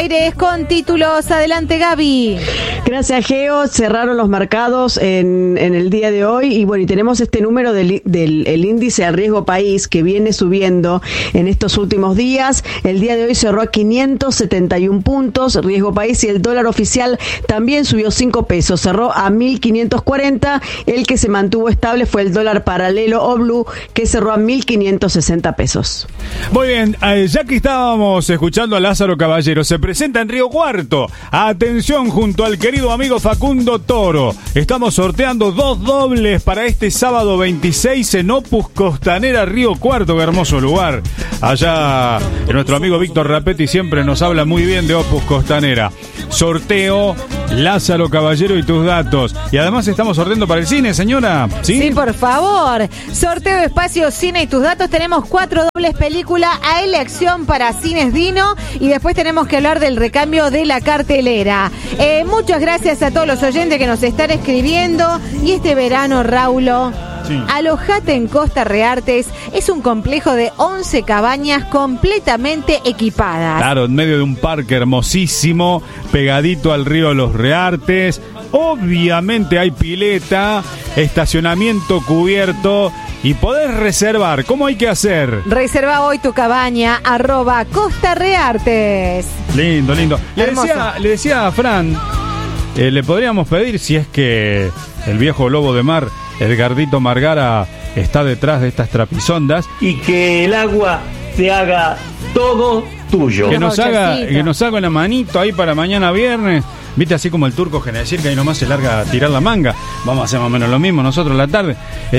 Aires con títulos. Adelante, Gaby. Gracias, Geo. Cerraron los mercados en el día de hoy y bueno, y tenemos este número del índice de riesgo país que viene subiendo en estos últimos días. El día de hoy cerró a 571 puntos, riesgo país, y el dólar oficial también subió 5 pesos, cerró a 1.540. El que se mantuvo estable fue el dólar paralelo o blue, que cerró a 1.560 pesos. Muy bien, ya que estábamos escuchando a Lázaro Caballero, se presenta en Río Cuarto. Atención, junto al querido amigo Facundo Toro. Estamos sorteando 2 dobles para este sábado 26 en Opus Costanera, Río Cuarto. Qué hermoso lugar. Allá nuestro amigo Víctor Rapetti siempre nos habla muy bien de Opus Costanera. Sorteo Lázaro Caballero y tus datos. Y además estamos sorteando para el cine, señora. Sí, por favor. Sorteo de espacio cine y tus datos. Tenemos 4 dobles película a elección para Cines Dino. Y después tenemos que hablar del recambio de la cartelera. Muchas gracias a todos los oyentes que nos están escribiendo. Y este verano, Raulo, sí, alojate en Costa Reartes. Es un complejo de 11 cabañas completamente equipadas. Claro, en medio de un parque hermosísimo, pegadito al río Los Reartes. Obviamente hay pileta, estacionamiento cubierto y podés reservar. ¿Cómo hay que hacer? Reserva hoy tu cabaña, @Costa Reartes. Lindo, lindo. Le decía a Fran, le podríamos pedir, si es que el viejo lobo de mar, Edgardito Margara, está detrás de estas trapisondas, y que el agua te haga todo tuyo. Que nos haga una manito ahí para mañana viernes. Viste, así como el Turco Genecir, que ahí nomás se larga a tirar la manga. Vamos a hacer más o menos lo mismo nosotros la tarde.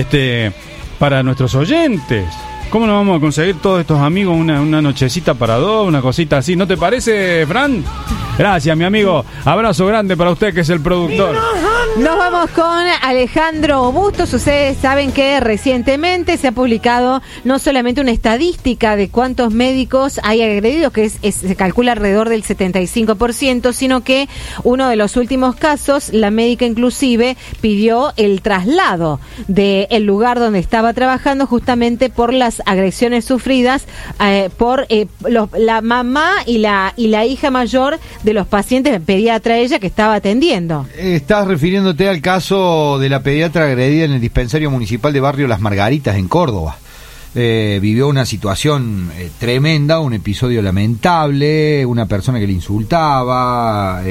Para nuestros oyentes. ¿Cómo nos vamos a conseguir todos estos amigos una nochecita para dos, una cosita así? ¿No te parece, Fran? Gracias, mi amigo. Abrazo grande para usted, que es el productor. Nos vamos con Alejandro Bustos. Ustedes saben que recientemente se ha publicado no solamente una estadística de cuántos médicos hay agredidos, que se calcula alrededor del 75%, sino que uno de los últimos casos, la médica inclusive pidió el traslado del lugar donde estaba trabajando justamente por las agresiones sufridas por la mamá y la hija mayor de los pacientes, pediatra ella, que estaba atendiendo. Estás refiriéndote al caso de la pediatra agredida en el dispensario municipal de Barrio Las Margaritas, en Córdoba. Vivió una situación tremenda, un episodio lamentable, una persona que le insultaba,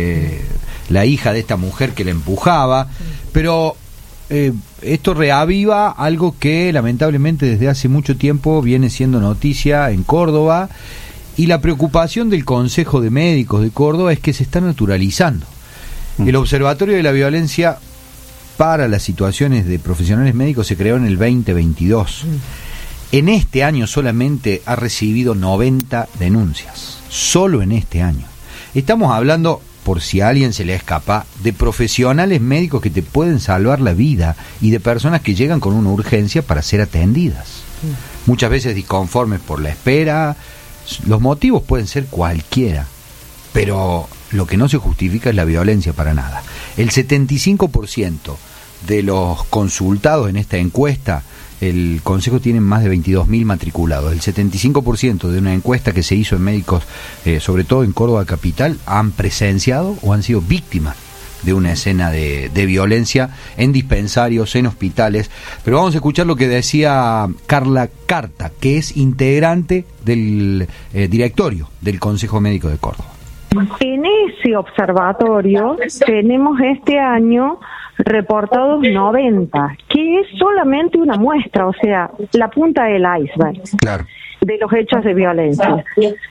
la hija de esta mujer que la empujaba, pero esto reaviva algo que lamentablemente desde hace mucho tiempo viene siendo noticia en Córdoba, y la preocupación del Consejo de Médicos de Córdoba es que se está naturalizando. El Observatorio de la Violencia para las Situaciones de Profesionales Médicos se creó en el 2022. En este año solamente ha recibido 90 denuncias. Solo en este año. Estamos hablando, por si a alguien se le escapa, de profesionales médicos que te pueden salvar la vida y de personas que llegan con una urgencia para ser atendidas. Muchas veces disconformes por la espera. Los motivos pueden ser cualquiera, pero lo que no se justifica es la violencia para nada. El 75% de los consultados en esta encuesta, el Consejo tiene más de 22.000 matriculados. El 75% de una encuesta que se hizo en médicos, sobre todo en Córdoba capital, han presenciado o han sido víctimas de una escena de violencia en dispensarios, en hospitales. Pero vamos a escuchar lo que decía Carla Carta, que es integrante del directorio del Consejo Médico de Córdoba. En ese observatorio tenemos este año reportados 90, que es solamente una muestra, o sea, la punta del iceberg. Claro. De los hechos de violencia.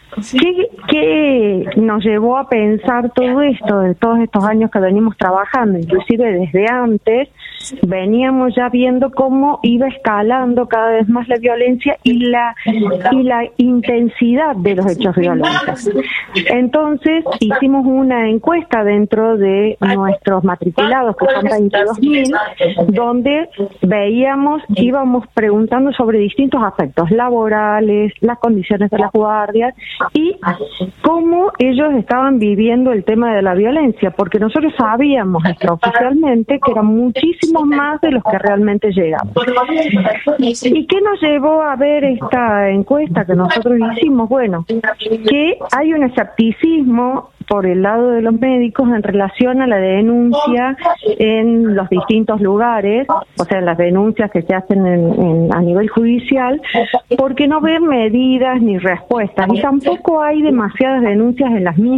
¿Qué nos llevó a pensar todo esto, de todos estos años que venimos trabajando? Inclusive desde antes veníamos ya viendo cómo iba escalando cada vez más la violencia y la intensidad de los hechos violentos. Entonces hicimos una encuesta dentro de nuestros matriculados, que son 22.000, donde íbamos preguntando sobre distintos aspectos laborales, las condiciones de las guardias y cómo ellos estaban viviendo el tema de la violencia, porque nosotros sabíamos extraoficialmente que eran muchísimos más de los que realmente llegaban. ¿Y qué nos llevó a ver esta encuesta que nosotros hicimos? Bueno, que hay un escepticismo por el lado de los médicos en relación a la denuncia en los distintos lugares, o sea, las denuncias que se hacen a nivel judicial, porque no ven medidas ni respuestas, y tampoco hay demasiadas denuncias en las mismas